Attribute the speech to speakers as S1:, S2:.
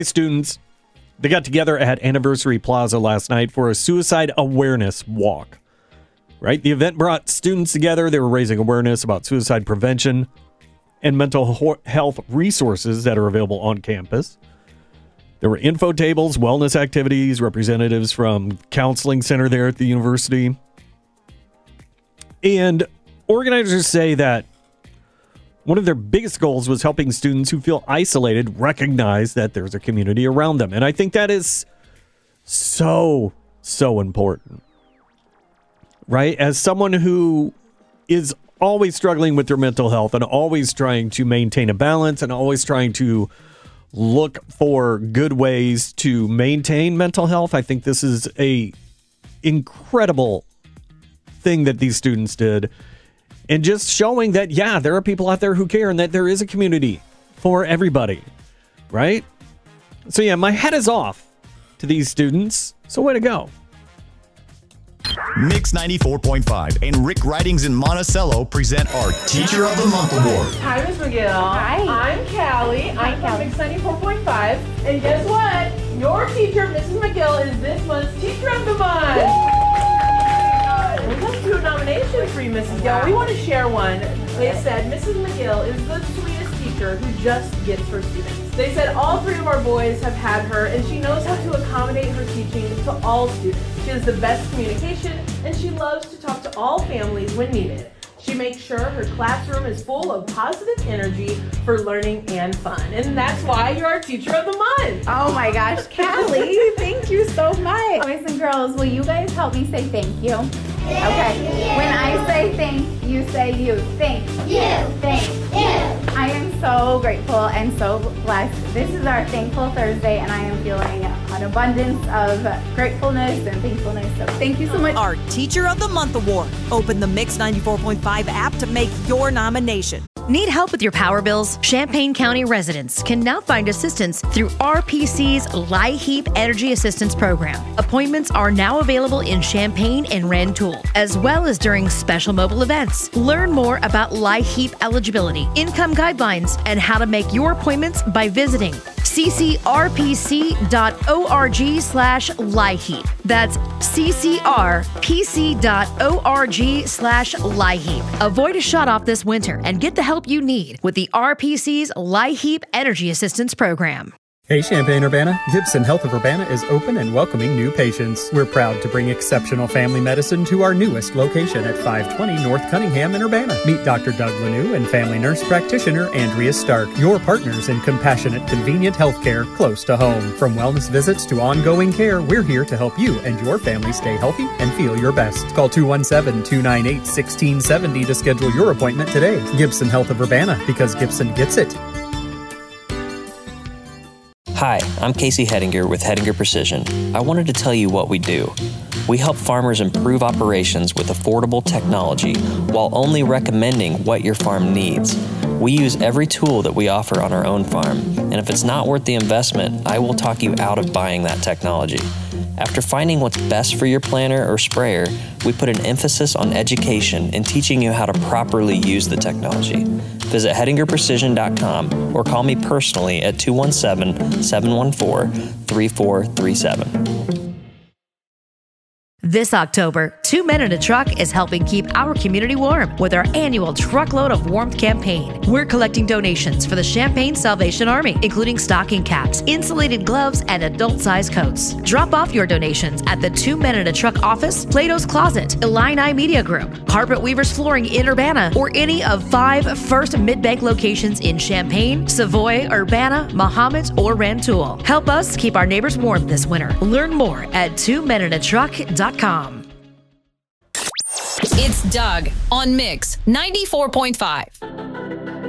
S1: Students, they got together at Anniversary Plaza last night for a suicide awareness walk. Right? The event brought students together. They were raising awareness about suicide prevention and mental health resources that are available on campus. There were info tables, wellness activities, representatives from counseling center there at the university. And organizers say that one of their biggest goals was helping students who feel isolated recognize that there's a community around them. And I think that is so important. Right? As someone who is always struggling with their mental health and always trying to maintain a balance and always trying to look for good ways to maintain mental health, I think this is a incredible thing that these students did. And just showing that, yeah, there are people out there who care and that there is a community for everybody, right? So, yeah, my head is off to these students. So, way to go.
S2: Mix 94.5 and Rick Ridings in Monticello present our Teacher of the Month Award.
S3: Hi, Ms. McGill.
S4: Hi.
S3: I'm Callie. I'm from Mix 94.5. And guess what? Your teacher, Mrs. McGill, is this month's Teacher of the Month. We have 2 nominations for you, Mrs. Gill. We want to share one. They said Mrs. McGill is the sweetest teacher who just gets her students. They said all 3 of our boys have had her, and she knows how to accommodate her teaching to all students. She has the best communication, and she loves to talk to all families when needed. She makes sure her classroom is full of positive energy for learning and fun. And that's why you're our Teacher of the Month.
S4: Oh my gosh, Callie, thank you so much. Boys and girls, will you guys help me say thank you? Okay, when I say thank, you say you. Thank you. Thank you. I am so grateful and so blessed. This is our Thankful Thursday, and I am feeling an abundance of gratefulness and thankfulness. So thank you so much.
S5: Our Teacher of the Month Award. Open the Mix 94.5 app to make your nomination.
S6: Need help with your power bills? Champaign County residents can now find assistance through RPC's LIHEAP Energy Assistance Program. Appointments are now available in Champaign and Rantoul, as well as during special mobile events. Learn more about LIHEAP eligibility, income guidelines, and how to make your appointments by visiting ccrpc.org/LIHEAP. That's ccrpc.org/LIHEAP. Avoid a shut-off this winter and get the help you need with the RPC's LIHEAP Energy Assistance Program.
S7: Hey Champaign-Urbana, Gibson Health of Urbana is open and welcoming new patients. We're proud to bring exceptional family medicine to our newest location at 520 North Cunningham in Urbana. Meet Dr. Doug Lanou and family nurse practitioner Andrea Stark, your partners in compassionate, convenient healthcare close to home. From wellness visits to ongoing care, we're here to help you and your family stay healthy and feel your best. Call 217-298-1670 to schedule your appointment today. Gibson Health of Urbana, because Gibson gets it.
S8: Hi, I'm Casey Hedinger with Hedinger Precision. I wanted to tell you what we do. We help farmers improve operations with affordable technology while only recommending what your farm needs. We use every tool that we offer on our own farm, and if it's not worth the investment, I will talk you out of buying that technology. After finding what's best for your planter or sprayer, we put an emphasis on education and teaching you how to properly use the technology. Visit HedingerPrecision.com or call me personally at 217-714-3437.
S6: This October, 2 Men in a Truck is helping keep our community warm with our annual Truckload of Warmth campaign. We're collecting donations for the Champaign Salvation Army, including stocking caps, insulated gloves, and adult-sized coats. Drop off your donations at the 2 Men in a Truck office, Plato's Closet, Illini Media Group, Carpet Weavers Flooring in Urbana, or any of 5 First Mid-Bank locations in Champaign, Savoy, Urbana, Mahomet, or Rantoul. Help us keep our neighbors warm this winter. Learn more at 2meninatruck.com.
S9: It's Doug on Mix 94.5.